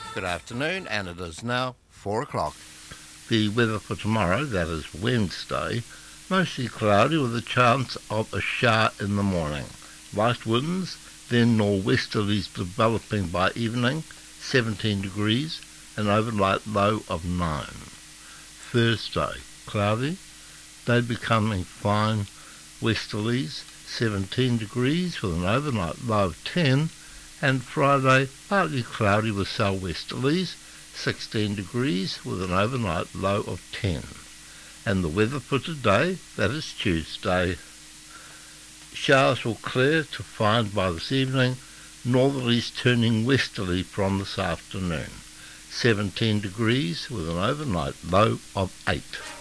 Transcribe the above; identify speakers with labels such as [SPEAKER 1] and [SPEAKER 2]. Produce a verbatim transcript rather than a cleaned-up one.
[SPEAKER 1] Good afternoon, and it is now four o'clock.
[SPEAKER 2] The weather for tomorrow, that is Wednesday, mostly cloudy with a chance of a shower in the morning. Light winds, then nor'westerlies developing by evening, seventeen degrees, an overnight low of nine. Thursday, cloudy, day becoming fine westerlies, seventeen degrees with an overnight low of ten, and Friday, partly cloudy with southwesterlies, sixteen degrees with an overnight low of ten. And the weather for today, that is Tuesday. Showers will clear to fine by this evening, northerlies turning westerly from this afternoon. seventeen degrees with an overnight low of eight.